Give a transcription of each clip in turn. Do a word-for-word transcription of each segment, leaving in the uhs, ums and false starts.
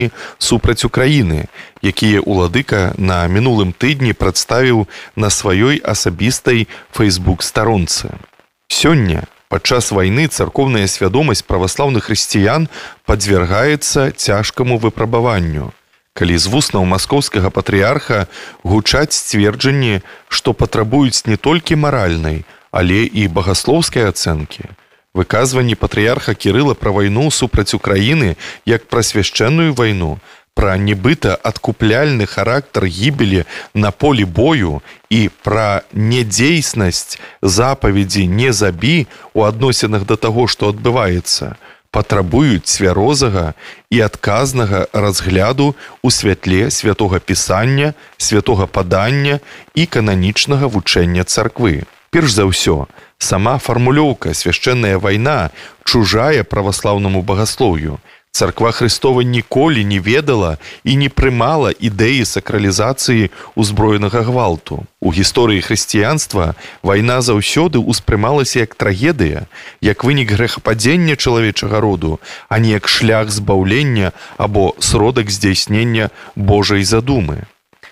супраць Украіны, якія ўладыка на мінулым тыдні прадставіў на сваёй асабістай фэйсбук-старонцы. Сёння, падчас вайны, царкоўная свядомасць праваслаўных хрысціян падвяргаецца цяжкаму выпрабаванню, калі з вуснаў маскоўскага патрыярха гучаць сцверджанні, што патрабуюць не толькі маральнай, але і багаслоўскай ацэнкі. Выказванні патрыярха Кірыла пра вайну супраць Украіны як пра свяшчэнную вайну, пра нібыта адкупляльны характар гібелі на полі бою і пра недзейснасць запаведзі «не забі» у адносінах да таго, што адбываецца, патрабуюць цвярозага і адказнага разгляду ў святле святога пісання, святога падання і кананічнага вучэння царквы. Перш за ўсё, сама фармулёўка «свяшчэнная вайна» чужая праваслаўнаму багаслоўю. Царква Хрыстова ніколі не ведала і не прымала ідэі сакралізацыі ўзброенага гвалту. У гісторыі хрысціянства вайна заўсёды ўспрымалася як трагедыя, як вынік грэхападзення чалавечага роду, а не як шлях збаўлення або сродак здзяйснення Божай задумы.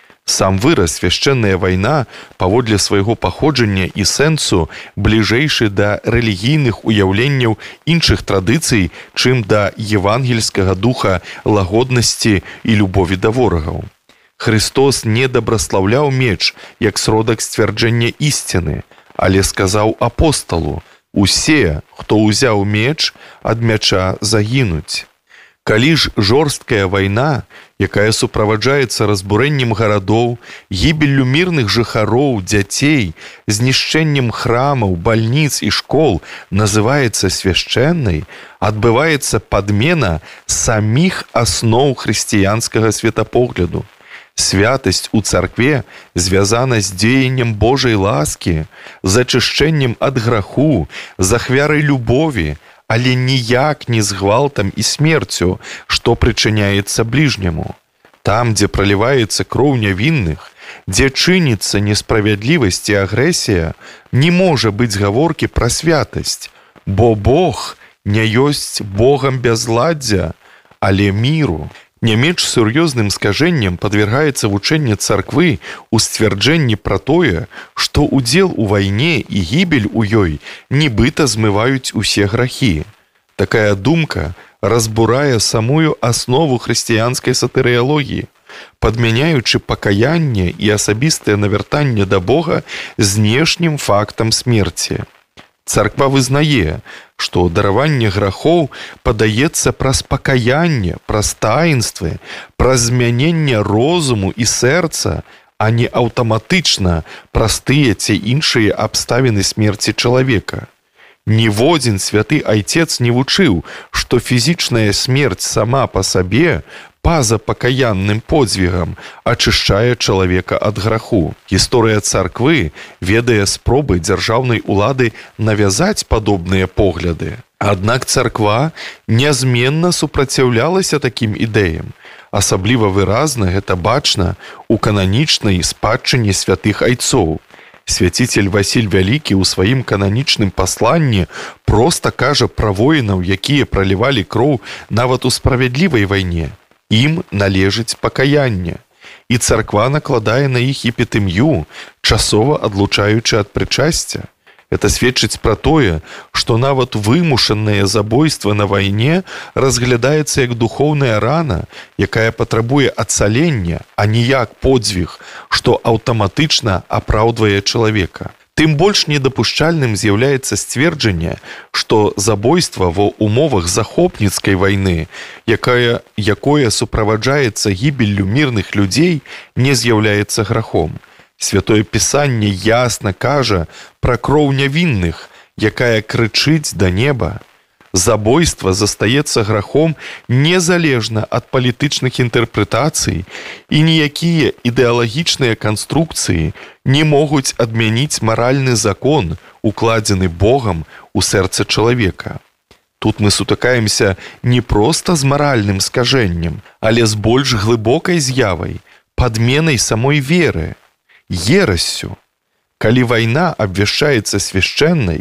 Сам выраз «свяшчэнная вайна» паводле свайго паходжання і сэнсу бліжэйшы да рэлігійных уяўленняў іншых традыцый, чым да евангельскага духа лагоднасці і любові да ворагаў. Христос не дабраслаўляў меч як сродак сцвярджэння ісціны, але сказаў апосталу: «Усе, хто ўзяў меч, ад мяча загінуць». Калі ж жорсткая вайна, якая суправаджаецца разбурэннем гарадоў, гібеллю мірных жыхароў, дзяцей, знішчэннем храмаў, бальніц і школ, называецца свяшчэннай, адбываецца падмена саміх асноў хрысціянскага светапогляду. Святасць у царкве звязана з дзеяннем Божай ласкі, з ачышчэннем ад граху, з ахвярай любові, але ніяк не з гвалтам і смерцю, што прычыняецца бліжняму. Там, дзе праліваецца кроў нявінных, дзе чыніцца несправядлівасць і агрэсія, не можа быць гаворкі пра святасць, бо Бог не ёсць Богам бязладдзя, але міру. Не менш сур'ёзным скажэннем падвяргаецца вучэнне царквы ў сцвярджэнні пра тое, што ўдзел у вайне і гібель у ёй нібыта змываюць усе грахі. Такая думка разбурае самую аснову хрысціянскай сатырыялогіі, падмяняючы пакаянне і асабістае навяртанне да Бога знешнім фактам смерці. Царква вызнае, што дараванне грахоў падаецца праз пакаянне, праз таінствы, праз змяненне розуму і сэрца, а не аўтаматычна праз тыя ці іншыя абставіны смерці чалавека. Ніводзін святы айцец не вучыў, што фізічная смерць сама па сабе па-за пакаянным подзвігам ачышчае чалавека ад граху. Гісторыя царквы ведае спробы дзяржаўнай улады навязаць падобныя погляды. Аднак царква нязменна супраціўлялася такім ідэям. Асабліва выразна гэта бачна ў кананічнай спадчыне святых айцоў. Свяціцель Васіль Вялікі ў сваім кананічным пасланні проста кажа пра воінаў, якія пралівалі кроў нават у справядлівай вайне. Ім належыць пакаянне, і царква накладае на іх эпітэмію, часова адлучаючы ад прычасця. Это сведчыць пра тое, што нават вымушанае забойства на вайне разглядаецца як духоўная рана, якая патрабуе ацалення, а не як подзвіг, што аўтаматычна апраўдвае чалавека. Тым больш недапушчальным з'яўляецца сцверджанне, што забойства ва ўмовах захопніцкай вайны, якая, якое суправаджаецца гібеллю мірных людзей, не з'яўляецца грахом. Святое Пісанне ясна кажа пра кроў нявінных, якая крычыць да неба. Забойства застаецца грахом незалежна ад палітычных інтэрпрэтацый, і ніякія ідэалагічныя канструкцыі не могуць адмяніць маральны закон, укладзены Богам у сэрца чалавека. Тут мы сутыкаемся не проста з маральным скажэннем, але з больш глыбокай з'явай, падменай самой веры, ерассю. Калі вайна абвяшчаецца свяшчэннай,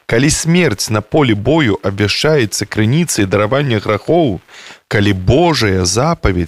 Калі смерць на полі бою абвяшчаецца крыніцай даравання грахоў, калі Божая запаведь